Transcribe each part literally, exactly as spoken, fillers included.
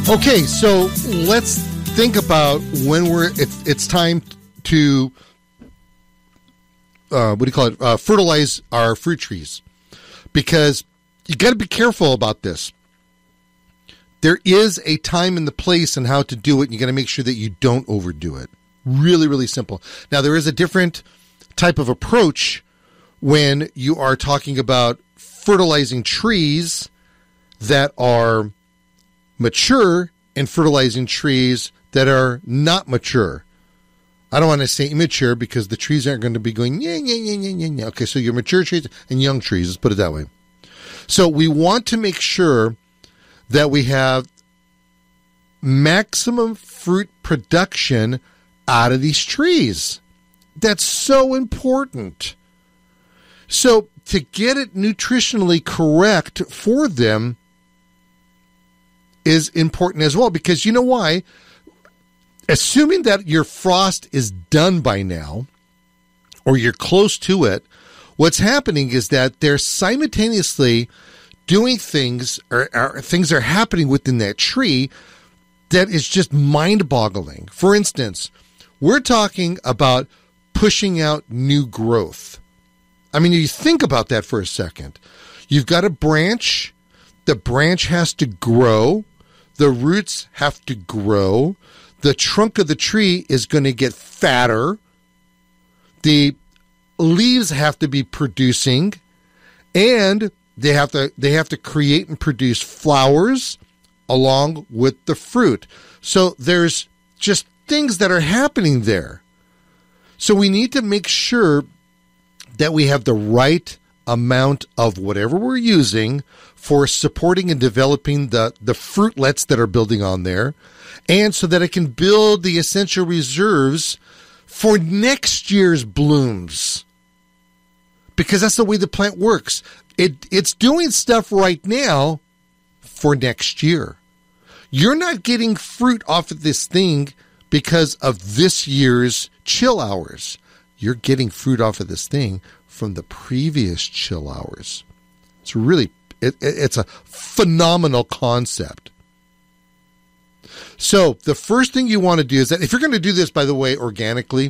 Okay, so let's think about when we're it's, it's time to uh, what do you call it? Uh, fertilize our fruit trees, because you got to be careful about this. There is a time and the place and how to do it. And you got to make sure that you don't overdo it. Really, really simple. Now, there is a different type of approach when you are talking about fertilizing trees that are mature and fertilizing trees that are not mature. I don't want to say immature because the trees aren't going to be going, yeah, yeah, yeah, yeah, yeah, yeah. Okay, so your mature trees and young trees, let's put it that way. So we want to make sure that we have maximum fruit production out of these trees. That's so important. So to get it nutritionally correct for them is important as well, because you know why? Assuming that your frost is done by now, or you're close to it, what's happening is that they're simultaneously doing things, or, or things are happening within that tree that is just mind-boggling. For instance, we're talking about pushing out new growth. I mean, you think about that for a second. You've got a branch. The branch has to grow. The roots have to grow. The trunk of the tree is going to get fatter. The leaves have to be producing, and they have to they have to create and produce flowers along with the fruit. So there's just things that are happening there. So we need to make sure that we have the right amount of whatever we're using for supporting and developing the, the fruitlets that are building on there, and so that it can build the essential reserves for next year's blooms. Because that's the way the plant works. It it's doing stuff right now for next year. You're not getting fruit off of this thing because of this year's chill hours. You're getting fruit off of this thing from the previous chill hours. It's really, it, it, it's a phenomenal concept. So the first thing you want to do is that if you're going to do this, by the way, organically,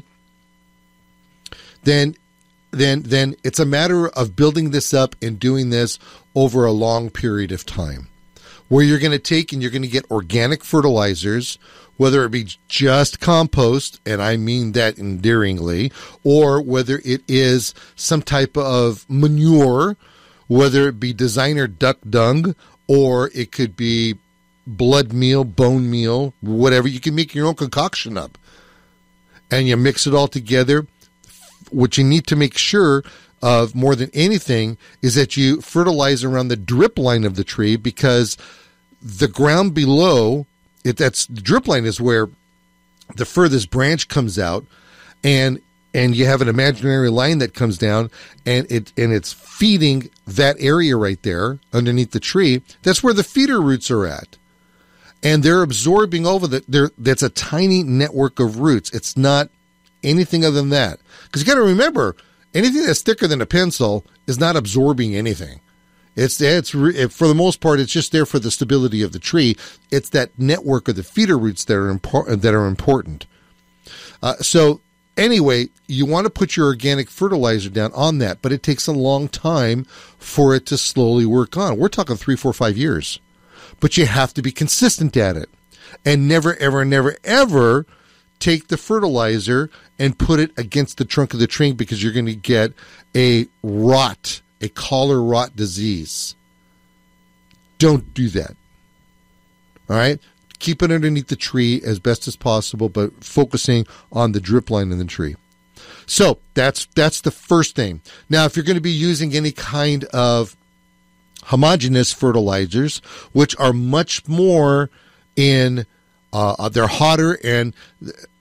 then then then it's a matter of building this up and doing this over a long period of time, where you're going to take and you're going to get organic fertilizers, whether it be just compost, and I mean that endearingly, or whether it is some type of manure, whether it be designer duck dung, or it could be blood meal, bone meal, whatever. You can make your own concoction up, and you mix it all together. What you need to make sure of more than anything is that you fertilize around the drip line of the tree, because the ground below it, that's the drip line is where the furthest branch comes out, and and you have an imaginary line that comes down, and it and it's feeding that area right there underneath the tree. That's where the feeder roots are at, and they're absorbing over that. There, that's a tiny network of roots. It's not anything other than that, because you got to remember, anything that's thicker than a pencil is not absorbing anything. It's it's for the most part, it's just there for the stability of the tree. It's that network of the feeder roots that are important. That are important. Uh, so anyway, you want to put your organic fertilizer down on that, but it takes a long time for it to slowly work on. We're talking three, four, five years, but you have to be consistent at it, and never, ever, never, ever take the fertilizer and put it against the trunk of the tree, because you're going to get a rot. A collar rot disease. Don't do that. All right? Keep it underneath the tree as best as possible, but focusing on the drip line in the tree. So that's that's the first thing. Now, if you're going to be using any kind of homogeneous fertilizers, which are much more in, uh, they're hotter, and